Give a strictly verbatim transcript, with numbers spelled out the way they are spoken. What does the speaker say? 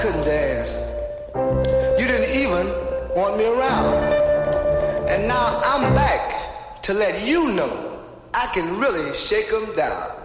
couldn't dance. You didn't even want me around. And now I'm back to let you know I can really shake 'em down.